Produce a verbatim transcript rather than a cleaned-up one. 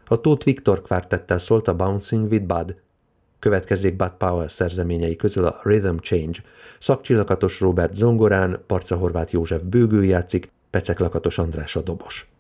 A Tóth Viktor kvártettel szólt a Bouncing with Bud. Következzék Bud Powell szerzeményei közül a Rhythm Change. Szakcsillakatos Róbert zongorán, Parca Horváth József bőgő játszik, Pecek Lakatos András a dobos.